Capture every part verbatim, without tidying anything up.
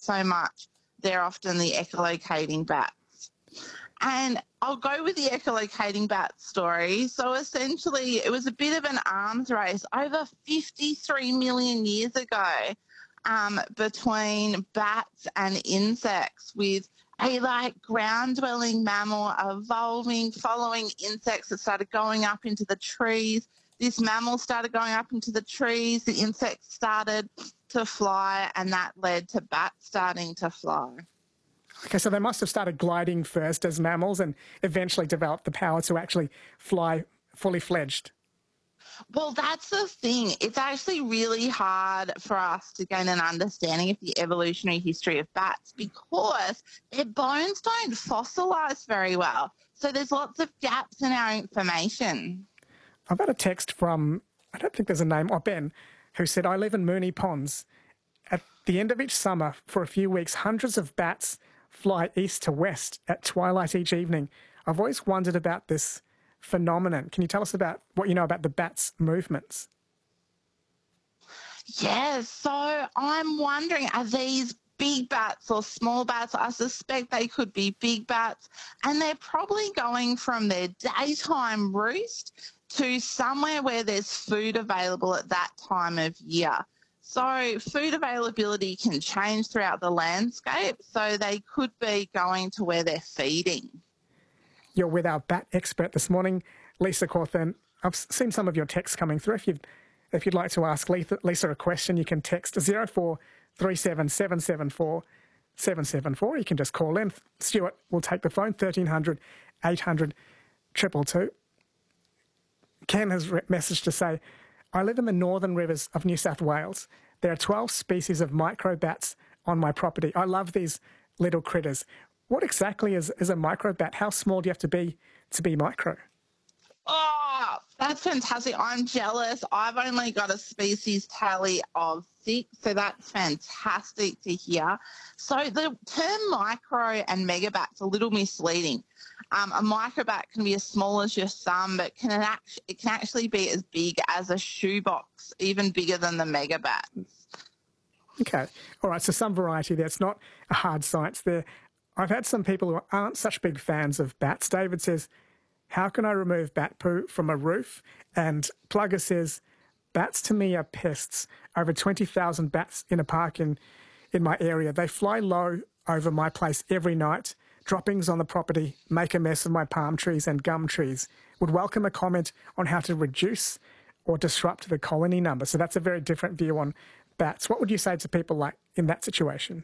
so much, they're often the echolocating bats. And I'll go with the echolocating bat story. So essentially, it was a bit of an arms race over fifty-three million years ago um, between bats and insects, with a like ground-dwelling mammal evolving, following insects that started going up into the trees. This mammal started going up into the trees, the insects started to fly, and that led to bats starting to fly. Okay, so they must have started gliding first as mammals and eventually developed the power to actually fly fully fledged. Well, that's the thing. It's actually really hard for us to gain an understanding of the evolutionary history of bats because their bones don't fossilise very well. So there's lots of gaps in our information. I've had a text from, I don't think there's a name, or Ben, who said, I live in Moonee Ponds. At the end of each summer, for a few weeks, hundreds of bats fly east to west at twilight each evening. I've always wondered about this phenomenon. Can you tell us about what you know about the bats' movements? Yeah, so I'm wondering, are these big bats or small bats? I suspect they could be big bats, and they're probably going from their daytime roost to somewhere where there's food available at that time of year. So food availability can change throughout the landscape, so they could be going to where they're feeding. You're with our bat expert this morning, Lisa Cawthorn. I've seen some of your texts coming through. If you'd, if you'd like to ask Lisa a question, you can text zero four three seven seven seven four seven seven four. You can just call in. Stuart will take the phone, thirteen hundred eight hundred two two two. Ken has messaged to say, I live in the northern rivers of New South Wales. There are twelve species of microbats on my property. I love these little critters. What exactly is, is a microbat? How small do you have to be to be micro? Oh, that's fantastic. I'm jealous. I've only got a species tally of six, so that's fantastic to hear. So the term micro and megabat's a little misleading. Um, a microbat can be as small as your thumb, but can it, act- it can actually be as big as a shoebox, even bigger than the megabats. Okay. All right, so some variety there. It's not a hard science there. I've had some people who aren't such big fans of bats. David says, how can I remove bat poo from a roof? And Plugger says, bats to me are pests. Over twenty thousand bats in a park in, in my area. They fly low over my place every night. Droppings on the property make a mess of my palm trees and gum trees. Would welcome a comment on how to reduce or disrupt the colony number. So that's a very different view on bats. What would you say to people like in that situation?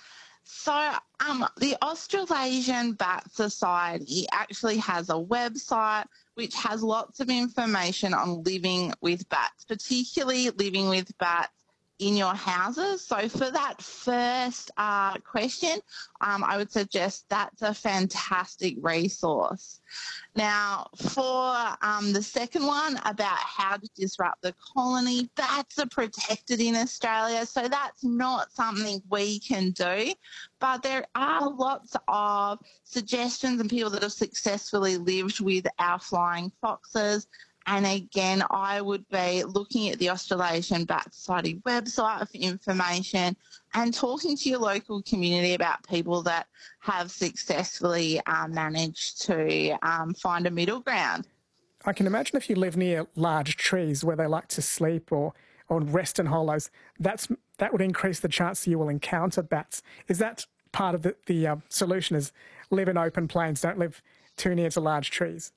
So um, the Australasian Bat Society actually has a website which has lots of information on living with bats, particularly living with bats in your houses. So for that first uh, question, um, I would suggest that's a fantastic resource. Now, for um, the second one about how to disrupt the colony, bats are protected in Australia, so that's not something we can do. But there are lots of suggestions and people that have successfully lived with our flying foxes. And again, I would be looking at the Australasian Bat Society website for information and talking to your local community about people that have successfully um, managed to um, find a middle ground. I can imagine if you live near large trees where they like to sleep or, or rest in hollows, that's, that would increase the chance that you will encounter bats. Is that part of the, the uh, solution, is live in open plains, don't live too near to large trees?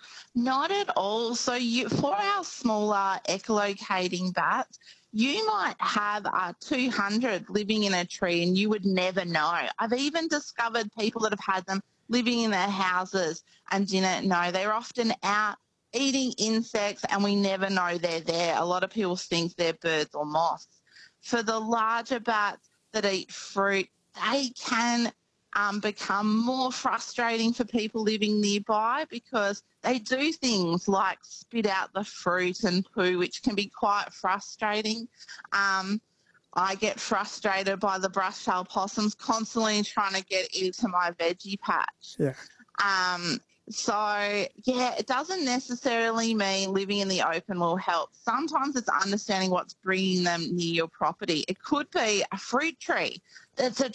Not at all. So you, for our smaller echolocating bats, you might have uh, two hundred living in a tree and you would never know. I've even discovered people that have had them living in their houses and didn't know. They're often out eating insects and we never know they're there. A lot of people think they're birds or moths. For the larger bats that eat fruit, they can Um, become more frustrating for people living nearby because they do things like spit out the fruit and poo, which can be quite frustrating. Um, I get frustrated by the brush-tailed possums constantly trying to get into my veggie patch. Yeah. Um, so, yeah, it doesn't necessarily mean living in the open will help. Sometimes it's understanding what's bringing them near your property. It could be a fruit tree that's a